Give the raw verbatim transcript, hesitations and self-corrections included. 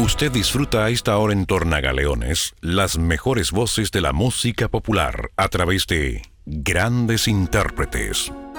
Usted disfruta a esta hora en Tornagaleones las mejores voces de la música popular a través de Grandes Intérpretes.